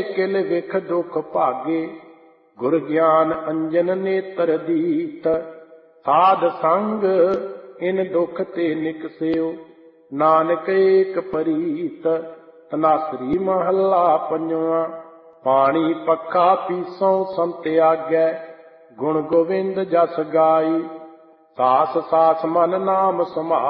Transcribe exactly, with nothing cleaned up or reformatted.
ਕਿਲ ਵਿਖ ਦੁਖ ਭਾਗੇ, ਗੁਰ ਗਿਆਨ ਅੰਜਨ ਨੇਤਰ ਦੀਤ। ਸਾਧ ਸੰਗ ਇਨ ਦੁਖ ਤੇ ਨਿਕਸਿਓ, ਨਾਨਕ ਏਕ ਪ੍ਰੀਤ। ਤਨਾਸਰੀ ਮਹੱਲਾ ਪੰਜਵਾਂ। ਪਾਣੀ ਪੱਖਾ ਪੀਸੋਂ ਸੰਤ ਆਗੈ, ਗੁਣ ਗੋਵਿੰਦ ਜਸ ਗਾਈ। ਸਾਸ ਸਾਸ ਮਨ ਨਾਮ ਸਮਾਏ,